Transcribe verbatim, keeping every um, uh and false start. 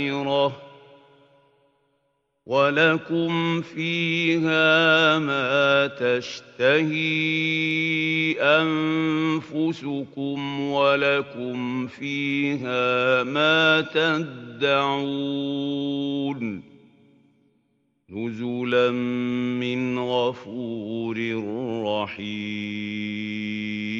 وَلَكُمْ فِيهَا مَا تَشْتَهِي أَنفُسُكُمْ وَلَكُمْ فِيهَا مَا تَدَّعُونَ نُزُلًا مِّنْ غَفُورٍ رَّحِيمٍ